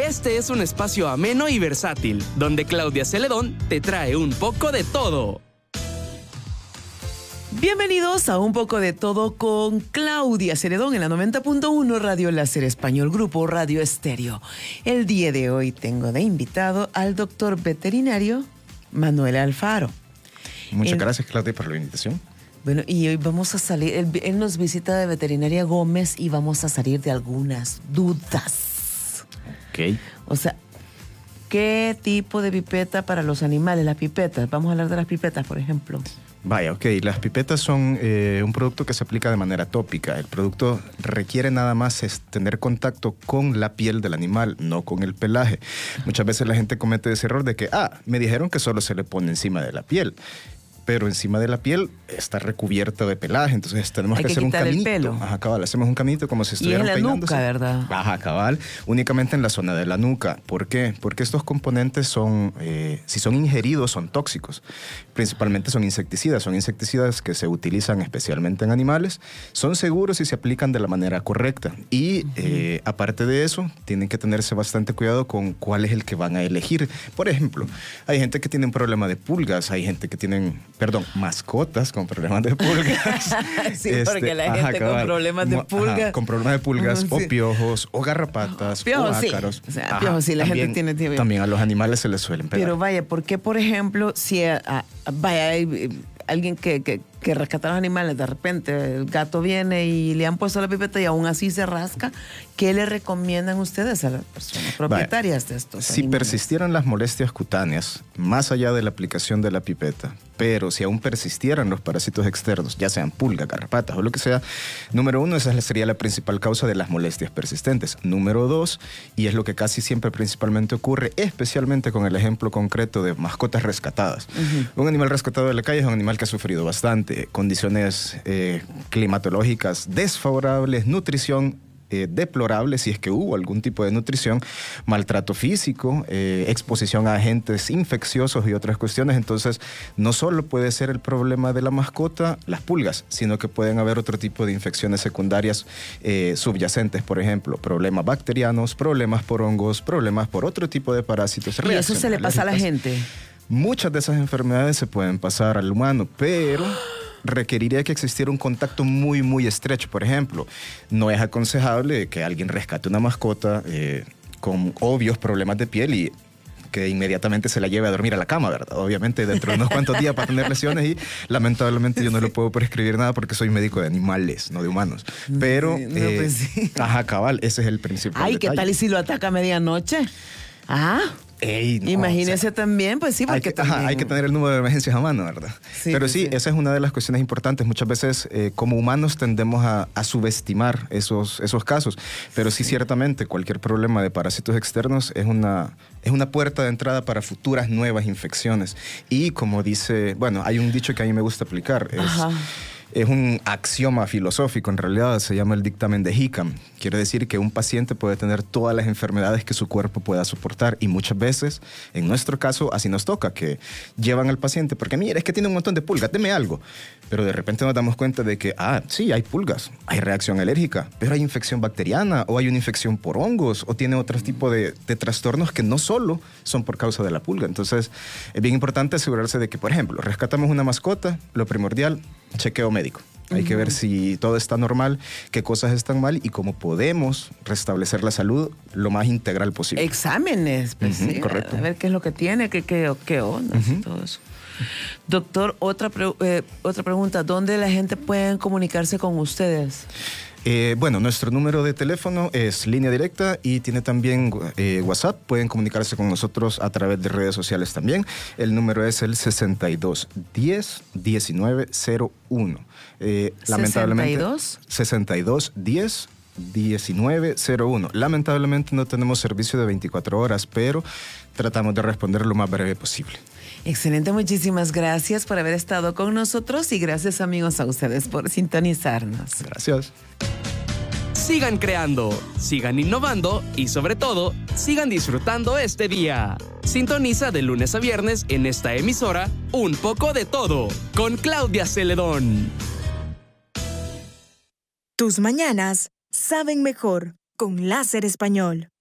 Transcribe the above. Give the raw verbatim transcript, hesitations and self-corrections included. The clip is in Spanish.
Este es un espacio ameno y versátil, donde Claudia Celedón te trae un poco de todo. Bienvenidos a Un Poco de Todo con Claudia Celedón en la noventa punto uno Radio Láser Español, Grupo Radio Estéreo. El día de hoy tengo de invitado al doctor veterinario Manuel Alfaro. Muchas el, gracias, Claudia, por la invitación. Bueno, y hoy vamos a salir, él, él nos visita de Veterinaria Gómez y vamos a salir de algunas dudas. Ok. O sea, ¿qué tipo de pipeta para los animales? Las pipetas, vamos a hablar de las pipetas, por ejemplo. Vaya, ok. Las pipetas son eh, un producto que se aplica de manera tópica. El producto requiere nada más es tener contacto con la piel del animal, no con el pelaje. Muchas veces la gente comete ese error de que, ah, me dijeron que solo se le pone encima de la piel. Pero encima de la piel está recubierta de pelaje, entonces tenemos Hay que, que hacer un quitar el caminito. pelo. Ajá, cabal, hacemos un caminito como si estuvieran peinándose. Y en la peinándose. nuca, ¿verdad? Ajá, cabal, únicamente en la zona de la nuca. ¿Por qué? Porque estos componentes son, eh, si son ingeridos, son tóxicos. Principalmente son insecticidas, son insecticidas que se utilizan especialmente en animales, son seguros si se aplican de la manera correcta. Y uh-huh. eh, aparte de eso, tienen que tenerse bastante cuidado con cuál es el que van a elegir. Por ejemplo, hay gente que tiene un problema de pulgas, hay gente que tienen, perdón, mascotas con problemas de pulgas. Sí, este, porque la gente ajá, con problemas de pulgas. Ajá, con problemas de pulgas, uh-huh, o sí. piojos, o garrapatas, piojos, o ácaros. Sí. O sea, ajá, piojos, sí, la también, gente tiene... También a los animales se les suelen pegar. Pero vaya, ¿por qué, por ejemplo, si a, a, vaya, hay alguien que, que, que rescata a los animales, de repente el gato viene y le han puesto la pipeta y aún así se rasca, ¿qué le recomiendan ustedes a las personas propietarias vaya, de estos si animales? Persistieran las molestias cutáneas, más allá de la aplicación de la pipeta, pero si aún persistieran los parásitos externos, ya sean pulgas, garrapatas o lo que sea, número uno, esa sería la principal causa de las molestias persistentes. Número dos, y es lo que casi siempre principalmente ocurre, especialmente con el ejemplo concreto de mascotas rescatadas. Uh-huh. Un animal rescatado de la calle es un animal que ha sufrido bastante, condiciones eh, climatológicas desfavorables, nutrición Eh, deplorable, si es que hubo algún tipo de nutrición, maltrato físico, eh, exposición a agentes infecciosos y otras cuestiones. Entonces, no solo puede ser el problema de la mascota, las pulgas, sino que pueden haber otro tipo de infecciones secundarias eh, subyacentes, por ejemplo, problemas bacterianos, problemas por hongos, problemas por otro tipo de parásitos. ¿Y eso se le pasa a la gente? Muchas de esas enfermedades se pueden pasar al humano, pero requeriría que existiera un contacto muy, muy estrecho. Por ejemplo, no es aconsejable que alguien rescate una mascota eh, con obvios problemas de piel y que inmediatamente se la lleve a dormir a la cama, ¿verdad? Obviamente dentro de unos cuantos días para tener lesiones y lamentablemente yo no le puedo prescribir nada porque soy médico de animales, no de humanos. Pero, sí, no, eh, pues sí. ajá, cabal, ese es el principal Ay, detalle. ¿qué tal y si lo ataca a medianoche? Ah, Ey, no, imagínese o sea, también, pues sí, porque hay que, también... ajá, hay que tener el número de emergencias a mano, ¿verdad? Sí, Pero pues sí, sí, esa es una de las cuestiones importantes. Muchas veces, eh, como humanos, tendemos a, a subestimar esos, esos casos. Pero sí, ciertamente, cualquier problema de parásitos externos es una, es una puerta de entrada para futuras nuevas infecciones. Y como dice, bueno, hay un dicho que a mí me gusta aplicar, es... Ajá. Es un axioma filosófico, en realidad se llama el dictamen de Hickam. Quiere decir que un paciente puede tener todas las enfermedades que su cuerpo pueda soportar y muchas veces, en nuestro caso, así nos toca, que llevan al paciente porque mira, es que tiene un montón de pulgas, deme algo. Pero de repente nos damos cuenta de que, ah, sí, hay pulgas, hay reacción alérgica, pero hay infección bacteriana o hay una infección por hongos o tiene otro tipo de, de trastornos que no solo son por causa de la pulga. Entonces, es bien importante asegurarse de que, por ejemplo, rescatamos una mascota, lo primordial, chequeo médico. Hay uh-huh. que ver si todo está normal, qué cosas están mal y cómo podemos restablecer la salud lo más integral posible. Exámenes, pues, uh-huh, sí, correcto. A ver qué es lo que tiene, qué, qué, qué onda, uh-huh. todo eso. Doctor, otra, pre- eh, otra pregunta, ¿dónde la gente puede comunicarse con ustedes? Eh, bueno, nuestro número de teléfono es línea directa y tiene también eh, WhatsApp. Pueden comunicarse con nosotros a través de redes sociales también. El número es el sesenta y dos diez diecinueve cero uno. Eh, lamentablemente, ¿sesenta y dos? sesenta y dos diez diecinueve cero uno. Lamentablemente no tenemos servicio de veinticuatro horas, pero tratamos de responder lo más breve posible. Excelente, muchísimas gracias por haber estado con nosotros y gracias, amigos, a ustedes por sintonizarnos. Gracias. Sigan creando, sigan innovando y sobre todo, sigan disfrutando este día. Sintoniza de lunes a viernes en esta emisora Un Poco de Todo con Claudia Celedón. Tus mañanas saben mejor con Láser Español.